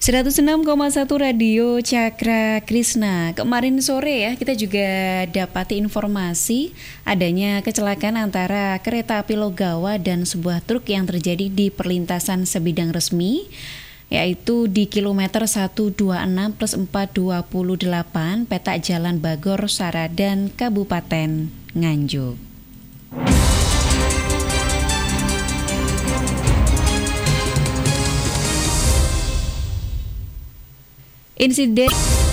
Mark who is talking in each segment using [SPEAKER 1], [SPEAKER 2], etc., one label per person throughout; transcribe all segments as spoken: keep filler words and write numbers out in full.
[SPEAKER 1] seratus enam koma satu Radio Cakra Krisna. Kemarin sore ya kita juga dapati informasi adanya kecelakaan antara kereta api Logawa dan sebuah truk yang terjadi di perlintasan sebidang resmi, yaitu di kilometer seratus dua puluh enam plus empat ratus dua puluh delapan petak Jalan Bagor Saradan Kabupaten Nganjuk. Insiden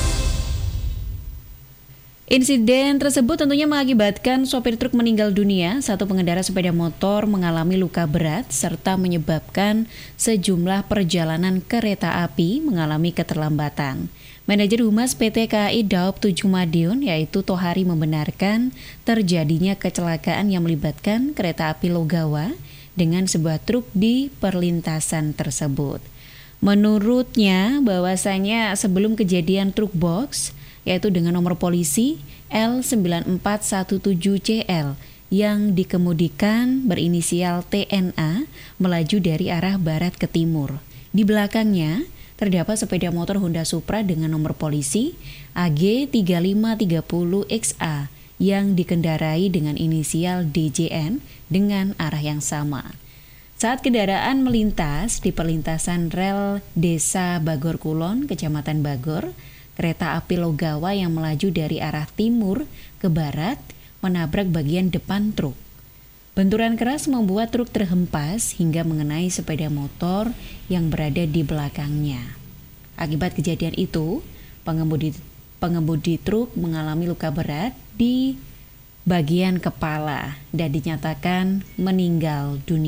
[SPEAKER 1] Insiden tersebut tentunya mengakibatkan sopir truk meninggal dunia, satu pengendara sepeda motor mengalami luka berat, serta menyebabkan sejumlah perjalanan kereta api mengalami keterlambatan. Manajer Humas P T K A I Daob tujuh Madiun, yaitu Tohari, membenarkan terjadinya kecelakaan yang melibatkan kereta api Logawa dengan sebuah truk di perlintasan tersebut. Menurutnya bahwasanya sebelum kejadian truk box, yaitu dengan nomor polisi L sembilan empat satu tujuh C L yang dikemudikan berinisial T N A melaju dari arah barat ke timur. Di belakangnya terdapat sepeda motor Honda Supra dengan nomor polisi A G tiga lima tiga nol X A yang dikendarai dengan inisial D J N dengan arah yang sama. Saat kendaraan melintas di perlintasan rel Desa Bagor Kulon, Kecamatan Bagor, kereta api Logawa yang melaju dari arah timur ke barat menabrak bagian depan truk. Benturan keras membuat truk terhempas hingga mengenai sepeda motor yang berada di belakangnya. Akibat kejadian itu, pengemudi, pengemudi truk mengalami luka berat di bagian kepala dan dinyatakan meninggal dunia.